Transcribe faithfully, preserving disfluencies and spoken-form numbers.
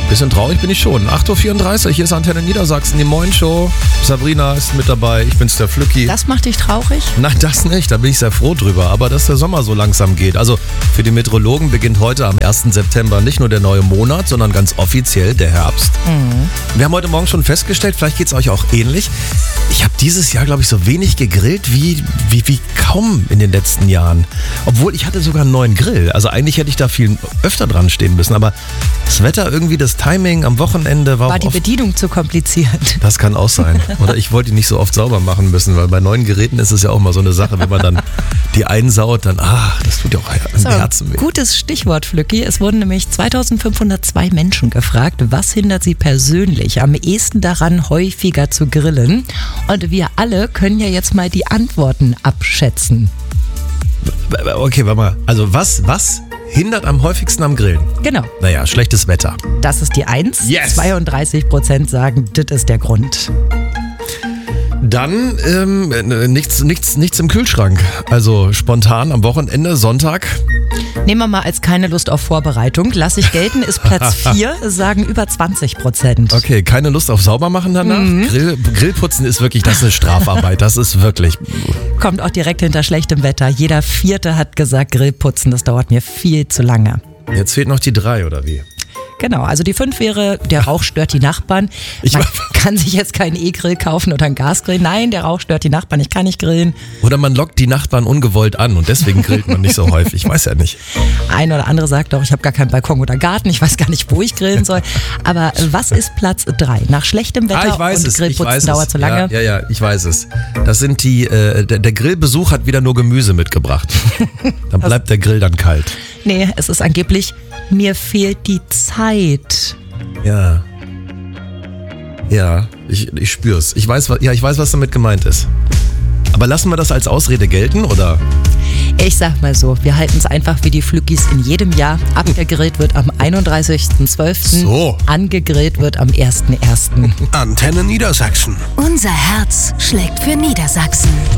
Bisschen traurig bin ich schon. acht Uhr vierunddreißig, hier ist Antenne Niedersachsen, die Moin-Show. Sabrina ist mit dabei, ich bin's, der Flücki. Das macht dich traurig? Nein, das nicht, da bin ich sehr froh drüber. Aber dass der Sommer so langsam geht. Also für die Meteorologen beginnt heute am ersten September nicht nur der neue Monat, sondern ganz offiziell der Herbst. Mhm. Wir haben heute Morgen schon festgestellt, vielleicht geht's euch auch ähnlich. Ich habe dieses Jahr, glaube ich, so wenig gegrillt wie, wie, wie kaum in den letzten Jahren. Obwohl, ich hatte sogar einen neuen Grill. Also eigentlich hätte ich da viel öfter dran stehen müssen. Aber das Wetter irgendwie, das Timing am Wochenende war, war die oft, Bedienung zu kompliziert. Das kann auch sein. Oder ich wollte ihn nicht so oft sauber machen müssen, weil bei neuen Geräten ist es ja auch mal so eine Sache, wenn man dann die einsaut, dann, ach, das tut ja auch im so, Herzen weh. Gutes Stichwort, Flücki. Es wurden nämlich zweitausendfünfhundertzwei Menschen gefragt, was hindert sie persönlich am ehesten daran, häufiger zu grillen? Und wir alle können ja jetzt mal die Antworten abschätzen. Okay, warte mal. Also was, was hindert am häufigsten am Grillen? Genau. Naja, schlechtes Wetter. Das ist die Eins. Yes. zweiunddreißig Prozent sagen, das ist der Grund. Dann ähm, nichts, nichts, nichts im Kühlschrank. Also spontan am Wochenende, Sonntag. Nehmen wir mal als keine Lust auf Vorbereitung. Lass ich gelten, ist Platz vier, sagen über zwanzig Prozent. Okay, keine Lust auf Saubermachen danach? Mhm. Grill, Grillputzen ist wirklich, das ist eine Strafarbeit. Das ist wirklich... Kommt auch direkt hinter schlechtem Wetter. Jeder Vierte hat gesagt, Grillputzen, das dauert mir viel zu lange. Jetzt fehlt noch die drei, oder wie? Genau, also die fünf wäre, der Rauch stört die Nachbarn. Ich man kann sich jetzt keinen E-Grill kaufen oder einen Gasgrill. Nein, der Rauch stört die Nachbarn, ich kann nicht grillen. Oder man lockt die Nachbarn ungewollt an und deswegen grillt man nicht so häufig. Ich weiß ja nicht. Ein oder andere sagt doch, ich habe gar keinen Balkon oder Garten, ich weiß gar nicht, wo ich grillen soll. Aber was ist Platz drei? Nach schlechtem Wetter ah, ich weiß und es, Grillputzen ich weiß dauert es. zu lange? Ja, ja, ja, ich weiß es. Das sind die, äh, der, der Grillbesuch hat wieder nur Gemüse mitgebracht. Dann bleibt der Grill dann kalt. Nee, es ist angeblich, mir fehlt die Zeit. Ja. Ja, ich, ich spür's. Ich weiß, ja, ich weiß, was damit gemeint ist. Aber lassen wir das als Ausrede gelten, oder? Ich sag mal so, wir halten es einfach wie die Flückis in jedem Jahr. Abgegrillt wird am einunddreißigsten zwölften So. Angegrillt wird am ersten ersten Antenne Niedersachsen. Unser Herz schlägt für Niedersachsen.